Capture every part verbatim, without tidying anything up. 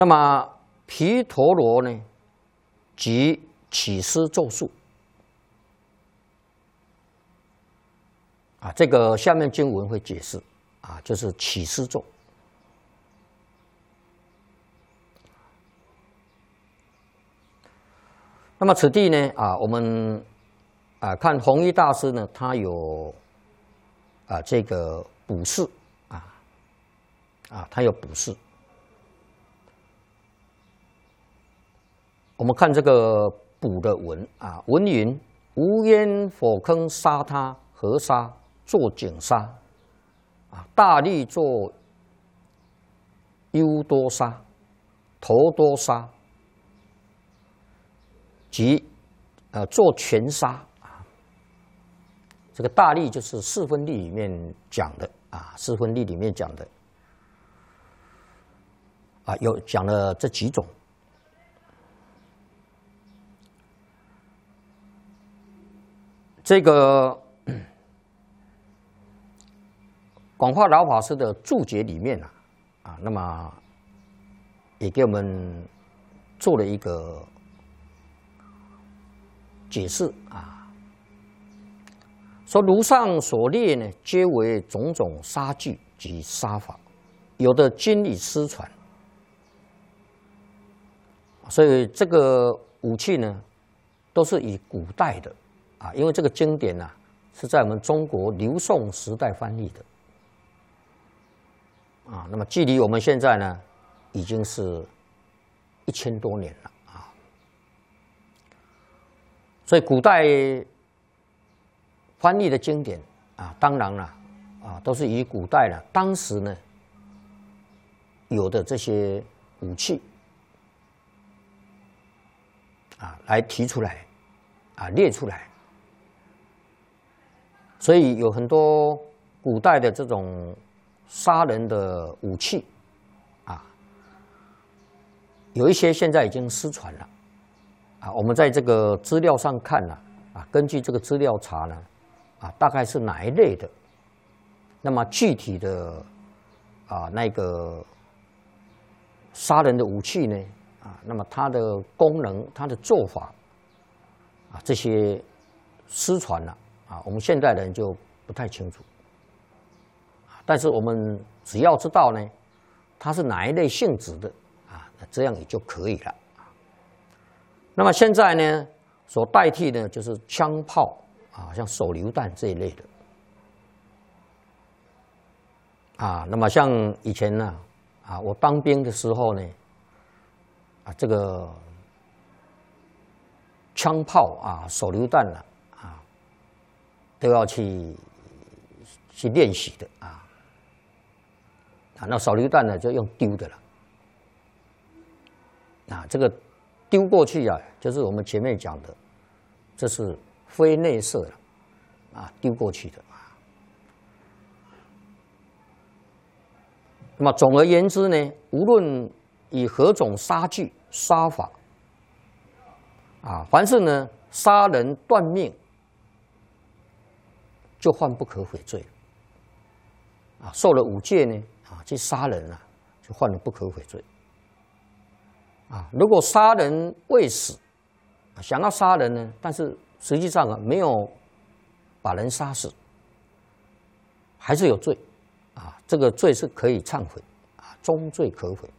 那么毗陀罗呢，即起施咒术啊，这个下面经文会解释啊，就是起施咒。那么此地呢啊，我们啊看弘一大师呢，他有啊这个补释啊啊，他有补释。我们看这个补的文啊，文云：无烟火坑沙他河沙作井沙啊，大力作优多沙、头多沙。即呃做全沙啊，这个大力就是四分力里面讲的啊，四分力里面讲的啊，有讲了这几种。这个广化老法师的注解里面啊啊，那么也给我们做了一个解释啊，说如上所列呢，皆为种种杀具及杀法，有的经已失传，所以这个武器呢，都是以古代的啊，因为这个经典呢、啊、是在我们中国刘宋时代翻译的啊，那么距离我们现在呢，已经是一千多年了。所以古代翻译的经典啊，当然了啊，都是以古代的当时呢有的这些武器啊来提出来啊列出来，所以有很多古代的这种杀人的武器啊，有一些现在已经失传了。啊，我们在这个资料上看呢、啊，啊，根据这个资料查呢，啊，大概是哪一类的？那么具体的啊，那个杀人的武器呢，啊，那么它的功能、它的做法，啊，这些失传了，啊，我们现代人就不太清楚。但是我们只要知道呢，它是哪一类性质的，啊，这样也就可以了。那么现在呢，所代替的就是枪炮啊，像手榴弹这一类的啊。那么像以前呢，啊，我当兵的时候呢，啊，这个枪炮啊、手榴弹呢，啊，都要去去练习的啊。啊，那手榴弹呢，就用丢的了。啊，这个。丢过去啊，就是我们前面讲的，这是非内射了，啊，丢过去的啊。那么总而言之呢，无论以何种杀具、杀法，啊，凡是呢杀人断命，就犯不可悔罪了。啊，受了五戒呢，啊，去杀人啊，就犯了不可悔罪。啊，如果杀人未死，想要杀人呢，但是实际上啊没有把人杀死，还是有罪，啊，这个罪是可以忏悔，啊，终罪可悔。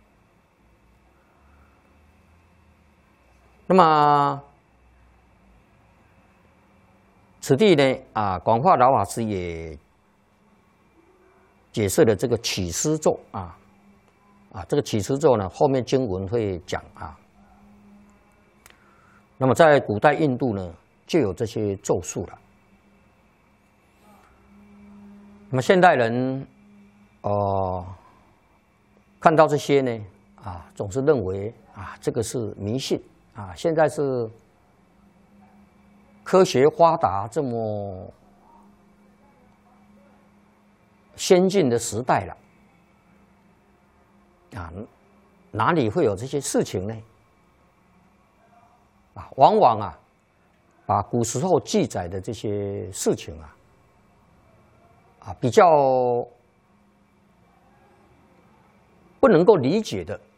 那么此地呢，啊，广化老法师也解释了这个起施咒啊。啊，这个起施咒呢，后面经文会讲啊。那么在古代印度呢，就有这些咒术了。那么现代人，哦、呃，看到这些呢，啊，总是认为啊，这个是迷信啊。现在是科学发达这么先进的时代了。啊，哪里会有这些事情呢？啊，往往啊，把古时候记载的这些事情啊，啊比较不能够理解的